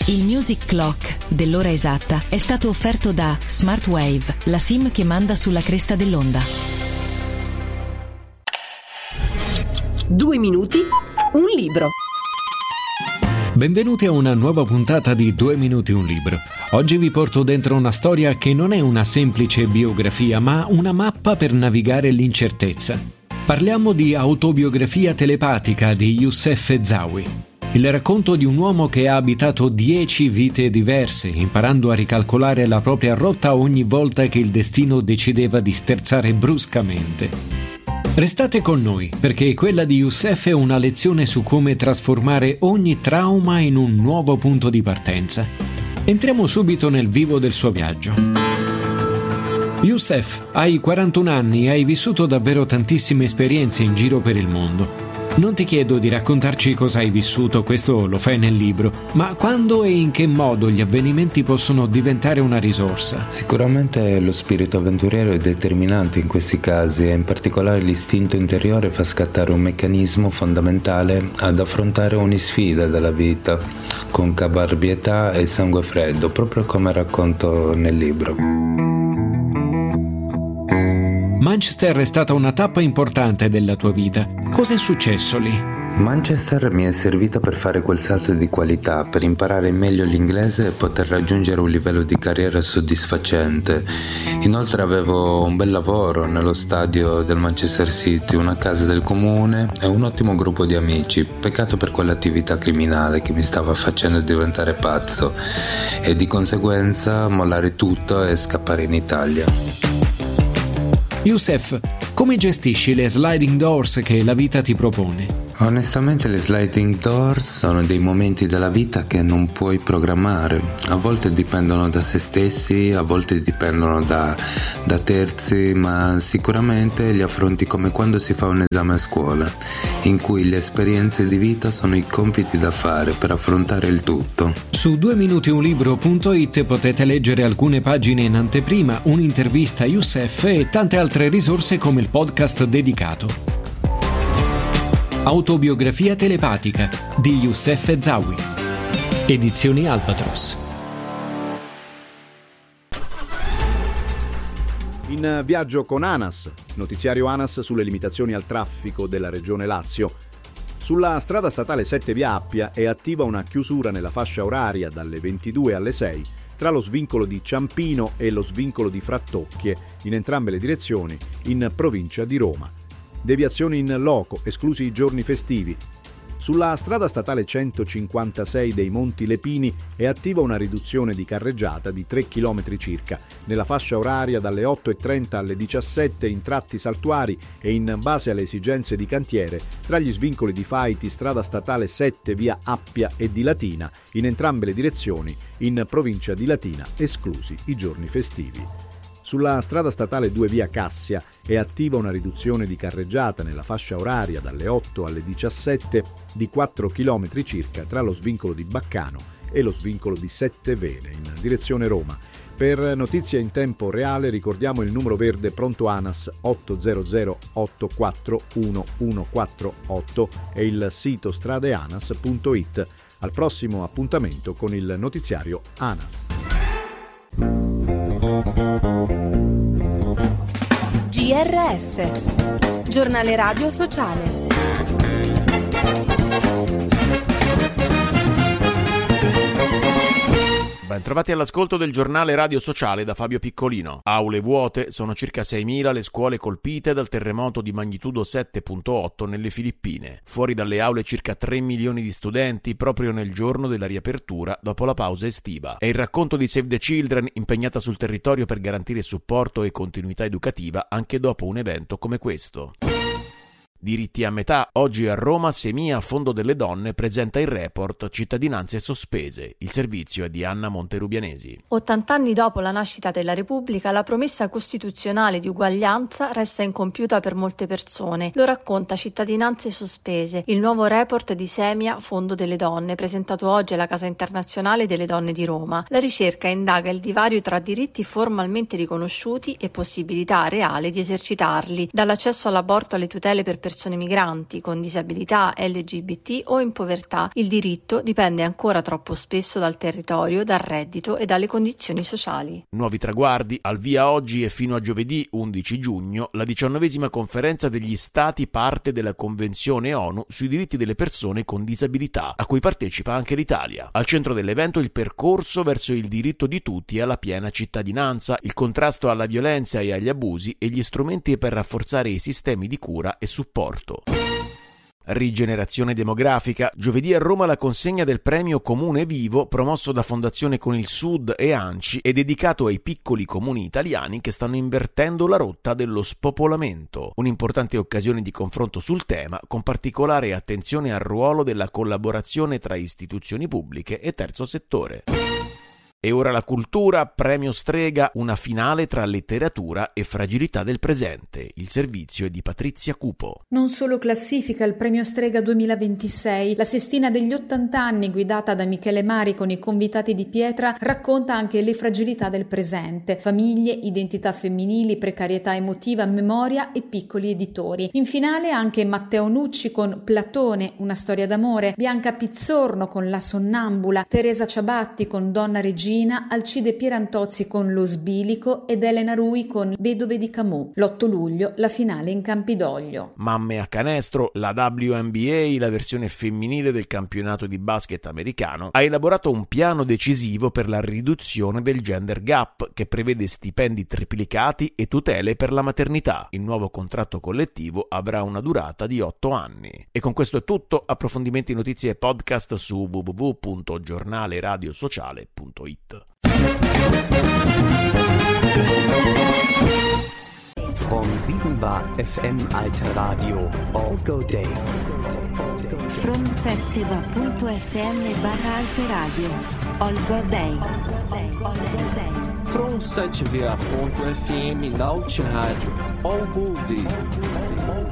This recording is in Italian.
Il Music Clock dell'ora esatta è stato offerto da Smartwave, la SIM che manda sulla cresta dell'onda. 2 minuti, un libro. Benvenuti a una nuova puntata di 2 minuti un libro. Oggi vi porto dentro una storia che non è una semplice biografia, ma una mappa per navigare l'incertezza. Parliamo di Autobiografia telepatica di Youssef Zawi. Il racconto di un uomo che ha abitato 10 vite diverse, imparando a ricalcolare la propria rotta ogni volta che il destino decideva di sterzare bruscamente. Restate con noi, perché quella di Youssef è una lezione su come trasformare ogni trauma in un nuovo punto di partenza. Entriamo subito nel vivo del suo viaggio. Youssef, hai 41 anni e hai vissuto davvero tantissime esperienze in giro per il mondo. Non ti chiedo di raccontarci cosa hai vissuto, questo lo fai nel libro, ma quando e in che modo gli avvenimenti possono diventare una risorsa? Sicuramente lo spirito avventuriero è determinante in questi casi e in particolare l'istinto interiore fa scattare un meccanismo fondamentale ad affrontare ogni sfida della vita con caparbietà e sangue freddo, proprio come racconto nel libro. Manchester è stata una tappa importante della tua vita. Cosa è successo lì? Manchester mi è servita per fare quel salto di qualità, per imparare meglio l'inglese e poter raggiungere un livello di carriera soddisfacente. Inoltre avevo un bel lavoro nello stadio del Manchester City, una casa del comune e un ottimo gruppo di amici. Peccato per quell'attività criminale che mi stava facendo diventare pazzo e di conseguenza mollare tutto e scappare in Italia. Youssef, come gestisci le sliding doors che la vita ti propone? Onestamente le sliding doors sono dei momenti della vita che non puoi programmare. A volte dipendono da se stessi, a volte dipendono da terzi, ma sicuramente li affronti come quando si fa un esame a scuola, in cui le esperienze di vita sono i compiti da fare per affrontare il tutto. Su 2minutiunlibro.it potete leggere alcune pagine in anteprima, un'intervista a Youssef e tante altre risorse come il podcast dedicato. Autobiografia telepatica di Youssef Zawi. Edizioni Albatros. In viaggio con ANAS, notiziario ANAS sulle limitazioni al traffico della regione Lazio. Sulla strada statale 7 via Appia è attiva una chiusura nella fascia oraria dalle 22 alle 6 tra lo svincolo di Ciampino e lo svincolo di Frattocchie, in entrambe le direzioni, in provincia di Roma. Deviazioni in loco, esclusi i giorni festivi. Sulla strada statale 156 dei Monti Lepini è attiva una riduzione di carreggiata di 3 km circa, nella fascia oraria dalle 8:30 alle 17 in tratti saltuari e in base alle esigenze di cantiere tra gli svincoli di Faiti, strada statale 7 via Appia e di Latina, in entrambe le direzioni, in provincia di Latina, esclusi i giorni festivi. Sulla strada statale 2 via Cassia è attiva una riduzione di carreggiata nella fascia oraria dalle 8 alle 17 di 4 km circa tra lo svincolo di Baccano e lo svincolo di Sette Vele in direzione Roma. Per notizie in tempo reale ricordiamo il numero verde pronto ANAS 800 84 1148 e il sito stradeanas.it. Al prossimo appuntamento con il notiziario ANAS. GRS, giornale radio sociale. Bentrovati all'ascolto del giornale radio sociale da Fabio Piccolino. Aule vuote, sono circa 6.000 le scuole colpite dal terremoto di magnitudo 7.8 nelle Filippine. Fuori dalle aule circa 3 milioni di studenti proprio nel giorno della riapertura dopo la pausa estiva. È il racconto di Save the Children, impegnata sul territorio per garantire supporto e continuità educativa anche dopo un evento come questo. Diritti a metà. Oggi a Roma Semia Fondo delle Donne presenta il report Cittadinanze sospese. Il servizio è di Anna Monterubianesi. 80 anni dopo la nascita della Repubblica, la promessa costituzionale di uguaglianza resta incompiuta per molte persone. Lo racconta Cittadinanze sospese, il nuovo report di Semia Fondo delle Donne, presentato oggi alla Casa Internazionale delle Donne di Roma. La ricerca indaga il divario tra diritti formalmente riconosciuti e possibilità reale di esercitarli, dall'accesso all'aborto alle tutele per persone persone migranti, con disabilità, LGBT o in povertà. Il diritto dipende ancora troppo spesso dal territorio, dal reddito e dalle condizioni sociali. Nuovi traguardi, al via oggi e fino a giovedì 11 giugno la 19ª conferenza degli Stati parte della Convenzione ONU sui diritti delle persone con disabilità, a cui partecipa anche l'Italia. Al centro dell'evento il percorso verso il diritto di tutti alla piena cittadinanza, il contrasto alla violenza e agli abusi e gli strumenti per rafforzare i sistemi di cura e supporto. Rigenerazione demografica. Giovedì a Roma la consegna del premio Comune Vivo promosso da Fondazione Con il Sud e ANCI e dedicato ai piccoli comuni italiani che stanno invertendo la rotta dello spopolamento. Un'importante occasione di confronto sul tema, con particolare attenzione al ruolo della collaborazione tra istituzioni pubbliche e terzo settore. E ora la cultura, premio Strega, una finale tra letteratura e fragilità del presente. Il servizio è di Patrizia Cupo. Non solo classifica il premio Strega 2026, la sestina degli 80 anni guidata da Michele Mari con i convitati di pietra racconta anche le fragilità del presente, famiglie, identità femminili, precarietà emotiva, memoria e piccoli editori. In finale anche Matteo Nucci con Platone, una storia d'amore, Bianca Pizzorno con La Sonnambula, Teresa Ciabatti con Donna Regina, Alcide Pierantozzi con Lo Sbilico ed Elena Rui con Vedove di Camus. L'8 luglio la finale in Campidoglio. Mamme a canestro, la WNBA, la versione femminile del campionato di basket americano, ha elaborato un piano decisivo per la riduzione del gender gap che prevede stipendi triplicati e tutele per la maternità. Il nuovo contratto collettivo avrà una durata di 8 anni. E con questo è tutto. Approfondimenti, notizie e podcast su www.giornaleradiosociale.it. From 7 Bar FM Alter Radio, all go day. From 7 Bar.fm barra Alter Radio, all go day. From 7 Bar.fm Alter Radio, all go day.